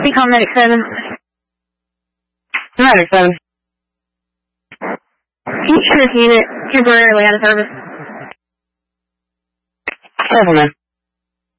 Recon Medic 7. Medic 7. Each unit temporarily out of service. Careful, man.